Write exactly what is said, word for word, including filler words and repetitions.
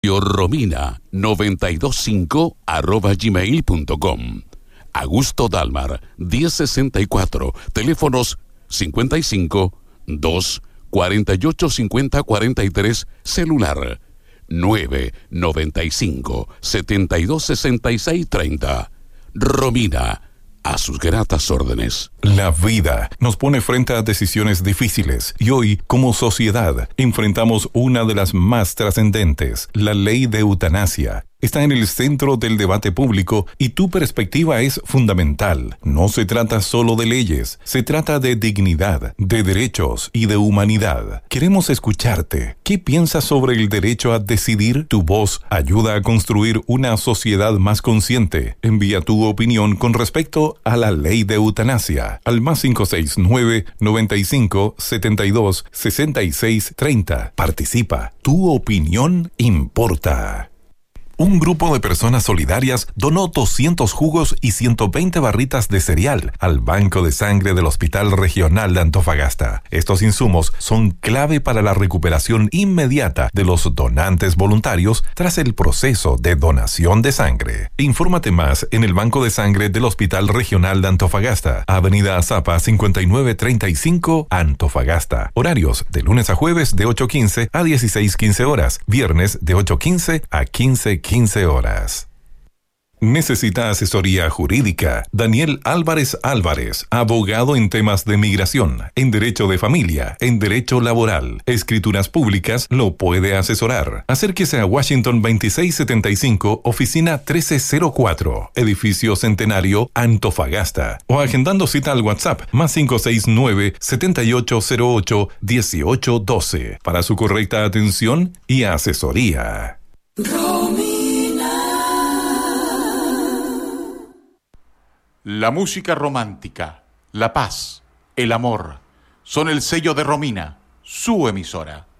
Romina noventa y dos cinco arroba gmail punto com. Augusto Dalmar diez sesenta y cuatro, teléfonos cincuenta y cinco, dos, cuarenta y ocho, cincuenta, cuarenta y tres, celular nueve noventa y cinco, setenta y dos, sesenta y seis, treinta. Romina, a sus gratas órdenes. La vida nos pone frente a decisiones difíciles y hoy, como sociedad, enfrentamos una de las más trascendentes, la ley de eutanasia. Está en el centro del debate público y tu perspectiva es fundamental. No se trata solo de leyes, se trata de dignidad, de derechos y de humanidad. Queremos escucharte. ¿Qué piensas sobre el derecho a decidir? Tu voz ayuda a construir una sociedad más consciente. Envía tu opinión con respecto a la ley de eutanasia al más cinco seis nueve, noventa y cinco, setenta y dos, sesenta y seis, treinta. Participa. Tu opinión importa. Un grupo de personas solidarias donó doscientos jugos y ciento veinte barritas de cereal al Banco de Sangre del Hospital Regional de Antofagasta. Estos insumos son clave para la recuperación inmediata de los donantes voluntarios tras el proceso de donación de sangre. Infórmate más en el Banco de Sangre del Hospital Regional de Antofagasta, Avenida Azapa cincuenta y nueve treinta y cinco, Antofagasta. Horarios de lunes a jueves de ocho quince a dieciséis quince horas, viernes de ocho quince a quince quince horas. ¿Necesita asesoría jurídica? Daniel Álvarez Álvarez, abogado en temas de migración, en derecho de familia, en derecho laboral, escrituras públicas, lo puede asesorar. Acérquese a Washington veintiséis setenta y cinco, oficina trece cero cuatro, edificio Centenario, Antofagasta. O agendando cita al WhatsApp, más cinco seis nueve, siete ocho cero ocho, uno ocho uno dos, para su correcta atención y asesoría. La música romántica, la paz, el amor, son el sello de Romina, su emisora.